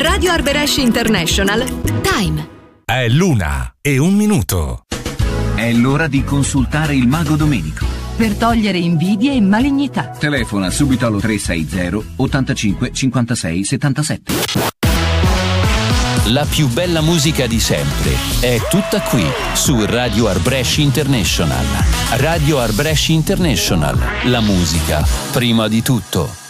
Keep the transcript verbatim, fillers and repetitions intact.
Radio Arbresh International. Time. È l'una e un minuto. È l'ora di consultare il mago Domenico. Per togliere invidie e malignità. Telefona subito allo tre sei zero ottantacinque cinquantasei settantasette. La più bella musica di sempre è tutta qui su Radio Arbresh International. Radio Arbresh International. La musica prima di tutto.